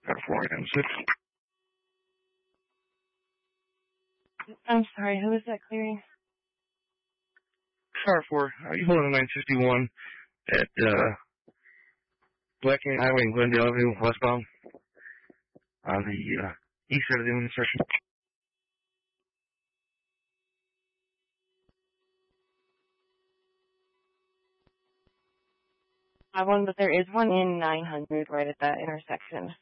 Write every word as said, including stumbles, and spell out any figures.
Car four M six. I'm sorry, who is that clearing? Car four, are you holding nine fifty-one at uh, Black Ant Highway in Glendale Avenue, westbound, on the uh, east side of the intersection? I have one, but there is one in nine hundred right at that intersection.